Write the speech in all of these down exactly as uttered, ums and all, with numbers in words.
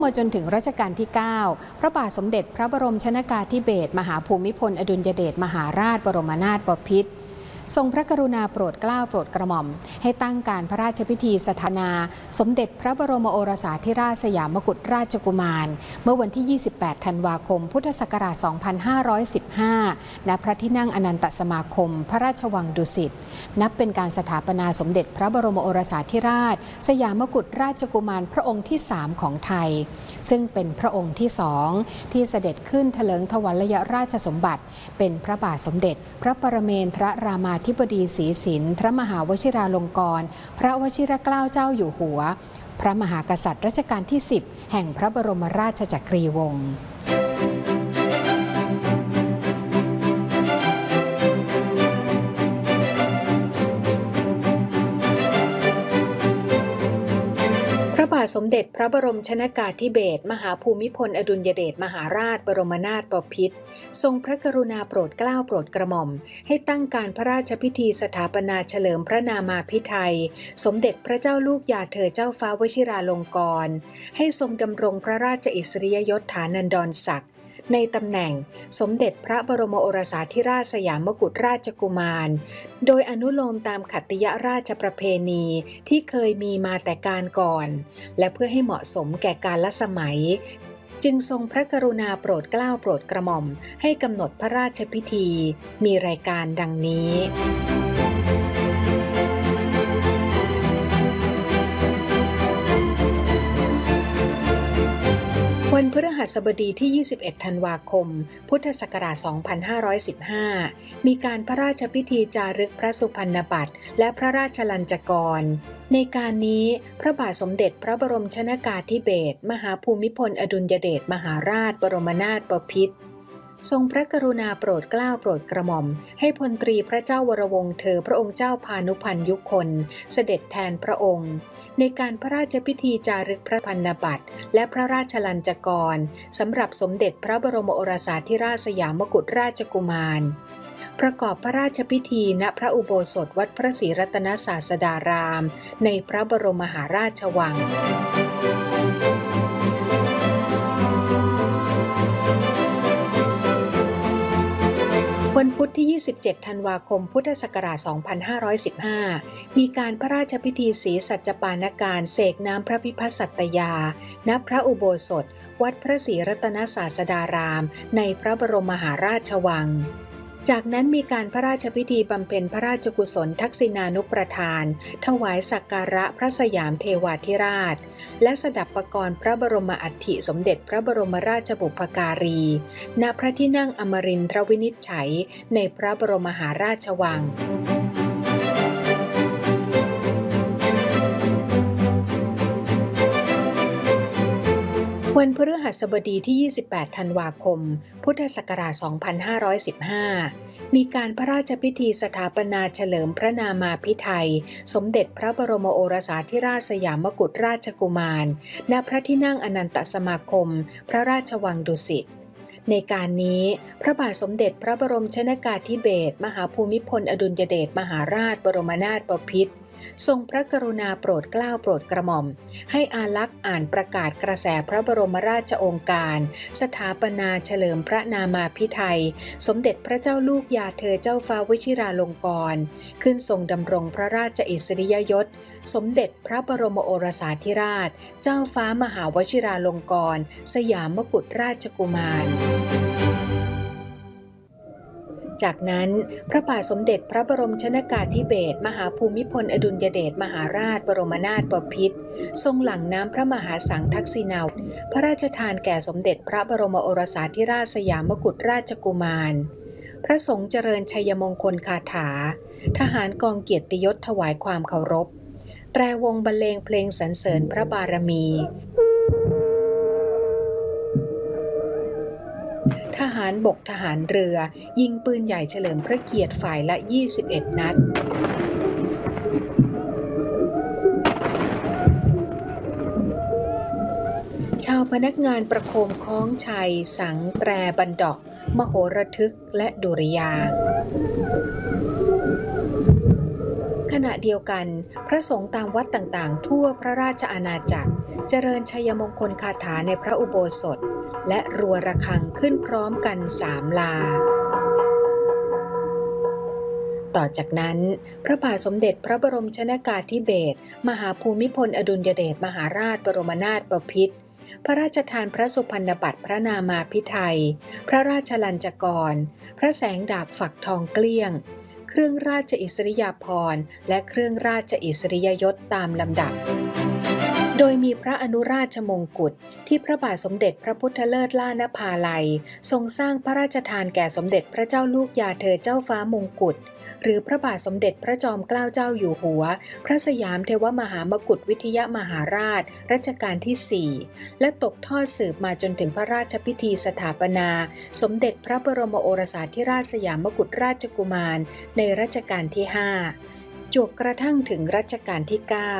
มาจนถึงรัชกาลที่ เก้า พระบาทสมเด็จพระบรมชนกาธิเบศรมหาภูมิพลอดุลยเดชมหาราชบรมนาถบพิตรทรงพระกรุณาโปรดเกล้าโปรดกระหม่อมให้ตั้งการพระราชพิธีสถาปนาสมเด็จพระบรมโอรสาธิราชสยามกุฎราชกุมารเมื่อวันที่ ยี่สิบแปด ธันวาคม พุทธศักราช สองพันห้าร้อยสิบห้า ณ พระที่นั่งอนันตสมาคม พระราชวังดุสิต นับเป็นการสถาปนาสมเด็จพระบรมโอรสาธิราชสยามกุฎราชกุมารพระองค์ที่ สาม ของไทยซึ่งเป็นพระองค์ที่สองที่เสด็จขึ้นเถลิงถวัลยราชสมบัติเป็นพระบาทสมเด็จพระปรเมนทรรามาธิบดีศรีสินพระมหาวชิราลงกรณ์พระวชิรเกล้าเจ้าอยู่หัวพระมหากษัตริย์รัชกาลที่ สิบ แห่งพระบรมราชจักรีวงศ์พระบาทสมเด็จพระบรมชนกาธิเบศรมหาภูมิพลอดุลยเดชมหาราชบรมนาถบพิตรทรงพระกรุณาโปรดเกล้าโปรดกระหม่อมให้ตั้งการพระราชพิธีสถาปนาเฉลิมพระนามาภิไธยสมเด็จพระเจ้าลูกยาเธอเจ้าฟ้าวชิราลงกรณ์ให้ทรงดำรงพระราชอิสริยยศฐานันดรศักดิ์ในตำแหน่งสมเด็จพระบรมโอรสาธิราชสยามกุฎราชกุมารโดยอนุโลมตามขัตติยราชประเพณีที่เคยมีมาแต่การก่อนและเพื่อให้เหมาะสมแก่กาลสมัยจึงทรงพระกรุณาโปรดเกล้าโปรดกระหม่อมให้กำหนดพระราชพิธีมีรายการดังนี้วันพฤหัสบดีที่ ยี่สิบเอ็ด ธันวาคม พุทธศักราช สองพันห้าร้อยสิบห้า มีการพระราชพิธีจารึกพระสุพรรณบัตรและพระราชลัญจกรในการนี้พระบาทสมเด็จพระบรมชนกาธิเบศรมหาภูมิพลอดุลยเดชมหาราชบรมนาถบพิตรทรงพระกรุณาโปรดเกล้าโปรดกระหม่อมให้พลตรีพระเจ้าวรวงศ์เธอพระองค์เจ้าพานุพันธ์ยุคนเสด็จแทนพระองค์ในการพระราชพิธีจารึกพระพันบัตรและพระราชลัญจกรสำหรับสมเด็จพระบรมโอรสาธิราชสยามกุฎราชกุมารประกอบพระราชพิธีณพระอุโบสถวัดพระศรีรัตนศาสดารามในพระบรมมหาราชวังวันพุธที่ ยี่สิบเจ็ด ธันวาคม พุทธศักราช สองพันห้าร้อยสิบห้า มีการพระราชพิธีศรีสัจปานการเสกน้ำพระพิพัฒน์สัตยาณพระอุโบสถวัดพระศรีรัตนศาสดารามในพระบรมมหาราชวังจากนั้นมีการพระราชพิธีบำเพ็ญพระราชกุศลทักษิณานุประทานถวายสักการะพระสยามเทวาธิราชและสดับปกรณ์พระบรมอัฐิสมเด็จพระบรมราชบุพการีณพระที่นั่งอมรินทรวินิจฉัยในพระบรมมหาราชวังวันพฤหัสบดีที่ ยี่สิบแปด ธันวาคม พุทธศักราช สองพันห้าร้อยสิบห้า มีการพระราชพิธีสถาปนาเฉลิมพระนามาภิไธยสมเด็จพระบรมโอรสาธิราชสยามกุฎราชกุมารณพระที่นั่งอนันตสมาคมพระราชวังดุสิตในการนี้พระบาทสมเด็จพระบรมชนกาธิเบศรมหาภูมิพลอดุลยเดชมหาราชบรมนาถบพิตรทรงพระกรุณาโปรดเกล้าโปรดกระหม่อมให้อาลักษ์อ่านประกาศกระแสพระบรมราชโองการสถาปนาเฉลิมพระนามาภิไธยสมเด็จพระเจ้าลูกยาเธอเจ้าฟ้าวชิราลงกรณ์ขึ้นทรงดำรงพระราชอิสริยยศสมเด็จพระบรมโอรสาธิราชเจ้าฟ้ามหาวชิราลงกรณ์สยามกุฎราชกุมารจากนั้นพระบาทสมเด็จพระบรมชนกาธิเบศรมหาภูมิพลอดุลยเดชมหาราชบรมนาถบพิตรทรงหลั่งน้ำพระมหาสังทักษิณาพระราชทานแก่สมเด็จพระบรมโอรสาธิราชสยามกุฎราชกุมารพระสงฆ์เจริญชัยมงคลคาถาทหารกองเกียรติยศถวายความเคารพแตรวงบรรเลงเพลงสรรเสริญพระบารมีทหารบกทหารเรือยิงปืนใหญ่เฉลิมพระเกียรติฝ่ายละยี่สิบเอ็ดนัดชาวพนักงานประโคมคล้องชัยสังแตรบันดอกมโหระทึกและดุริยางค์ขณะเดียวกันพระสงฆ์ตามวัดต่างๆทั่วพระราชอาณาจักรเจริญชัยมงคลคาถาในพระอุโบสถและรัวระฆังขึ้นพร้อมกันสามลาต่อจากนั้นพระบาทสมเด็จพระบรมชนกาธิเบศรมหาภูมิพลอดุลยเดชมหาราชบรมนาถบพิตรพระราชทานพระสุพรรณบัตรพระนามาภิไธยพระราชลัญจกรพระแสงดาบฝักทองเกลี้ยงเครื่องราชอิสริยาภรณ์และเครื่องราชอิสริยยศตามลำดับโดยมีพระอนุราชมงกุฎที่พระบาทสมเด็จพระพุทธเลิศล่านภาลัยทรงสร้างพระราชทานแก่สมเด็จพระเจ้าลูกยาเธอเจ้าฟ้ามงกุฎหรือพระบาทสมเด็จพระจอมเกล้าเจ้าอยู่หัวพระสยามเทวมหามกุฏวิทยมหาราชรัชกาลที่สี่และตกทอดสืบมาจนถึงพระราชพิธีสถาปนาสมเด็จพระบรมโอรสาธิราชสยามกุฎราชกุมารในรัชกาลที่ห้าจวบกระทั่งถึงรัชกาลที่เก้า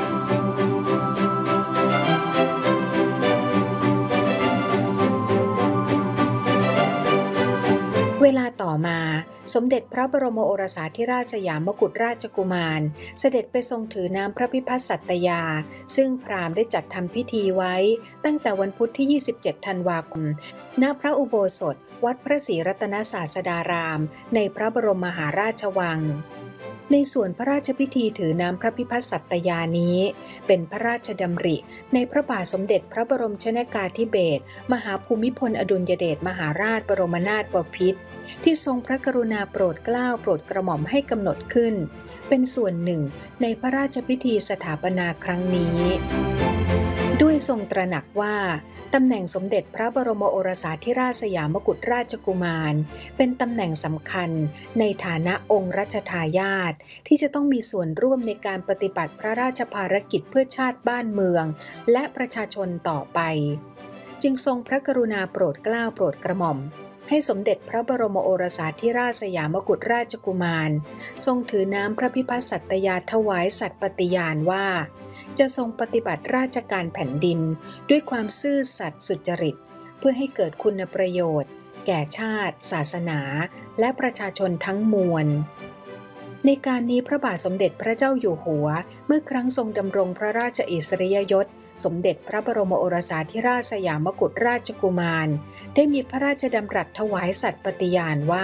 เวลาต่อมาสมเด็จพระบรมโอรสาธิราชสยามกุฎราชกุมารเสด็จไปทรงถือน้ำพระพิพัฒน์สัตยาซึ่งพราหมณ์ได้จัดทำพิธีไว้ตั้งแต่วันพุธที่ยี่สิบเจ็ดธันวาคมณพระอุโบสถวัดพระศรีรัตนศาสดารามในพระบรมมหาราชวังในส่วนพระราชพิธีถือน้ำพระพิพัฒน์สัตยานี้เป็นพระราชดำริในพระบาทสมเด็จพระบรมชนกาธิเบศรมหาภูมิพลอดุลยเดชมหาราชบรมนาถบพิตรที่ทรงพระกรุณาโปรดเกล้าโปรดกระหม่อมให้กำหนดขึ้นเป็นส่วนหนึ่งในพระราชพิธีสถาปนาครั้งนี้ด้วยทรงตระหนักว่าตำแหน่งสมเด็จพระบรมโอรสาธิราชสยามกุฎราชกุมารเป็นตำแหน่งสำคัญในฐานะองค์รัชทายาทที่จะต้องมีส่วนร่วมในการปฏิบัติพระราชภารกิจเพื่อชาติบ้านเมืองและประชาชนต่อไปจึงทรงพระกรุณาโปรดเกล้าโปรดกระหม่อมให้สมเด็จพระบรมโอรสาธิราชสยามกุฎราชกุมารทรงถือน้ำพระพิพัฒน์สัตยาถวายสัตย์ปฏิญาณว่าจะทรงปฏิบัติราชการแผ่นดินด้วยความซื่อสัตย์สุจริตเพื่อให้เกิดคุณประโยชน์แก่ชาติศาสนาและประชาชนทั้งมวลในการนี้พระบาทสมเด็จพระเจ้าอยู่หัวเมื่อครั้งทรงดำรงพระราชอิสริยยศสมเด็จพระบรมโอรสาธิราชสยามกุฎราชกุมารได้มีพระราชดำรัสถวายสัตย์ปฏิญาณว่า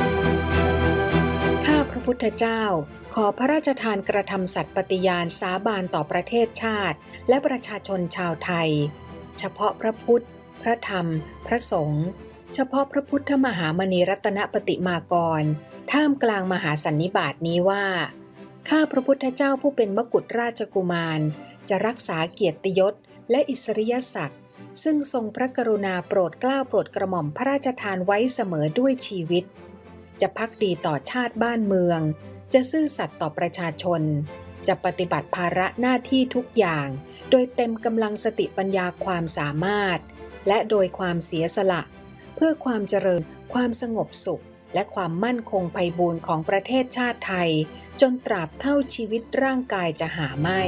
ข้าพระพุทธเจ้าขอพระราชทานกระทำสัตย์ปฏิญาณสาบานต่อประเทศชาติและประชาชนชาวไทยเฉพาะพระพุทธพระธรรมพระสงฆ์เฉพาะพระพุทธมหามณีรัตนปฏิมากรท่ามกลางมหาสันนิบาตนี้ว่าข้าพระพุทธเจ้าผู้เป็นมกุฎราชกุมารจะรักษาเกียรติยศและอิสริยศักดิ์ซึ่งทรงพระกรุณาโปรดเกล้าโปรดกระหม่อมพระราชทานไว้เสมอด้วยชีวิตจะภักดีต่อชาติบ้านเมืองจะซื่อสัตย์ต่อประชาชนจะปฏิบัติภาระหน้าที่ทุกอย่างโดยเต็มกำลังสติปัญญาความสามารถและโดยความเสียสละเพื่อความเจริญความสงบสุขและความมั่นคงไพบูลย์ของประเทศชาติไทยจนตราบเท่าชีวิตร่างกายจะหาไม่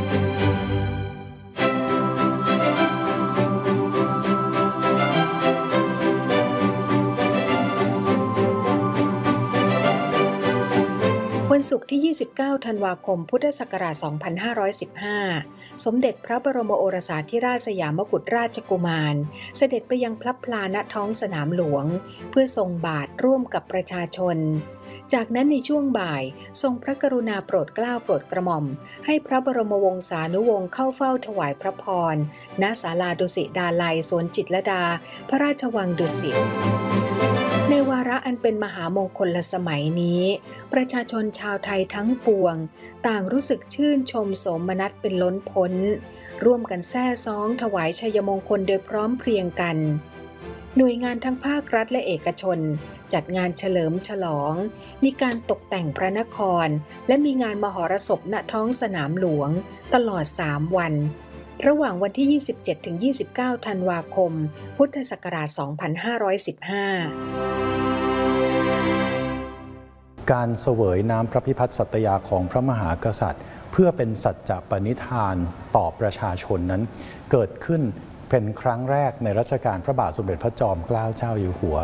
วันศุกร์ที่ยี่สิบเก้าธันวาคมพุทธศักราชสองพันห้าร้อยสิบห้าสมเด็จพระบรมโอรสาธิราชสยามกุฎราชกุมารเสด็จไปยังพลับพลาณท้องสนามหลวงเพื่อทรงบาตรร่วมกับประชาชนจากนั้นในช่วงบ่ายทรงพระกรุณาโปรดเกล้าโปรดกระหม่อมให้พระบรมวงศานุวงศ์เข้าเฝ้าถวายพระพรณศาลาดุสิตดาลัยสวนจิตรลดาพระราชวังดุสิตในวาระอันเป็นมหามงคลสมัยนี้ประชาชนชาวไทยทั้งปวงต่างรู้สึกชื่นชมโสมนัสเป็นล้นพ้นร่วมกันแซ่ซ้องถวายชัยมงคลโดยพร้อมเพรียงกันหน่วยงานทั้งภาครัฐและเอกชนจัดงานเฉลิมฉลองมีการตกแต่งพระนครและมีงานมหรสพณท้องสนามหลวงตลอดสามวันระหว่างวันที่ ยี่สิบเจ็ดถึงยี่สิบเก้า ธันวาคม พุทธศักราช สองพันห้าร้อยสิบห้าการเสวยน้ำพระพิพัฒน์สัตยาของพระมหากษัตริย์เพื่อเป็นสัจจะปณิธานต่อประชาชนนั้นเกิดขึ้นเป็นครั้งแรกในรัชกาลพระบาทสมเด็จพระจอมเกล้าเจ้าอยู่หัว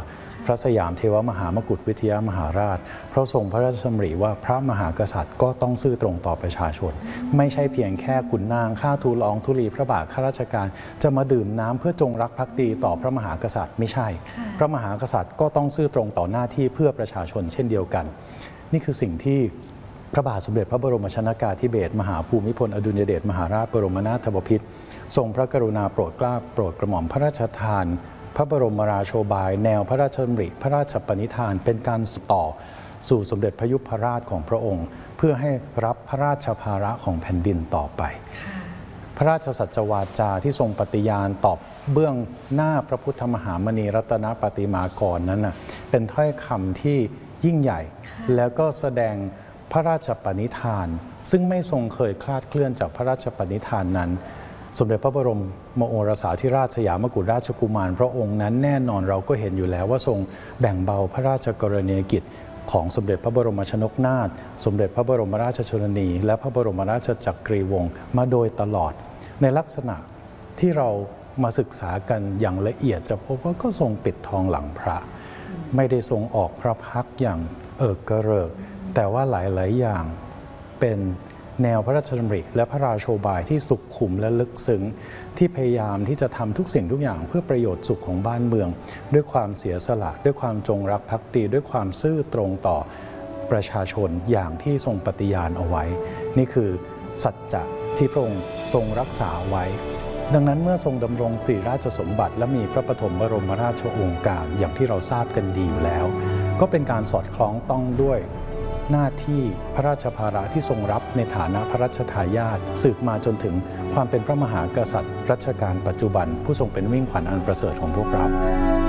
พระสยามเทวมหามกุฏวิทยามหาราชเพราะทรงพระราชดำริว่าพระมหากษัตริย์ก็ต้องซื่อตรงต่อประชาชนไม่ใช่เพียงแค่ขุนนางข้าทูลละอองธุลีพระบาทข้าราชการจะมาดื่มน้ำเพื่อจงรักภักดีต่อพระมหากษัตริย์ไม่ใช่พระมหากษัตริย์ก็ต้องซื่อตรงต่อหน้าที่เพื่อประชาชนเช่นเดียวกันนี่คือสิ่งที่พระบาทสมเด็จพระบรมชนกาธิเบศรมหาภูมิพลอดุลยเดชมหาราชบรมนาถบพิตรทรงพระกรุณาโปรดเกล้าโปรดกระหม่อมพระราชทานพระบรมราโชบายแนวพระราชดำริพระราชปณิธานเป็นการต่อสู่สมเด็จพระยุพราชของพระองค์เพื่อให้รับพระราชภาระของแผ่นดินต่อไปพระราชสัจวาจาที่ทรงปฏิญาณตอบเบื้องหน้าพระพุทธมหามณีรัตนปฏิมากรนั้นนะเป็นถ้อยคำที่ยิ่งใหญ่แล้วก็แสดงพระราชปณิธานซึ่งไม่ทรงเคยคลาดเคลื่อนจากพระราชปณิธานนั้นสมเด็จพระบรมโอรสาธิราชสยามกุฎราชกุมารพระองค์นั้นแน่นอนเราก็เห็นอยู่แล้วว่าทรงแบ่งเบาพระราชกรณียกิจของสมเด็จพระบรมชนกนาถสมเด็จพระบรมราชชนนีและพระบรมราชจักรีวงศ์มาโดยตลอดในลักษณะที่เรามาศึกษากันอย่างละเอียดจะพบว่าก็ทรงปิดทองหลังพระไม่ได้ทรงออกพระพักตร์อย่างเอิกกระเริกแต่ว่าหลายๆอย่างเป็นแนวพระราชดำริและพระราโชบายที่สุขุมและลึกซึ้งที่พยายามที่จะทำทุกสิ่งทุกอย่างเพื่อประโยชน์สุขของบ้านเมืองด้วยความเสียสละด้วยความจงรักภักดีด้วยความซื่อตรงต่อประชาชนอย่างที่ทรงปฏิญาณเอาไว้นี่คือสัจจะที่พระองค์ทรงรักษาไว้ดังนั้นเมื่อทรงดำรงศรีราชสมบัติและมีพระปฐมบรมราชโองการอย่างที่เราทราบกันดีอยู่แล้วก็เป็นการสอดคล้องต้องด้วยหน้าที่พระราชภาระที่ทรงรับในฐานะพระราชทายาทสืบมาจนถึงความเป็นพระมหากษัตริย์รัชกาลปัจจุบันผู้ทรงเป็นมิ่งขวัญอันประเสริฐของพวกเรา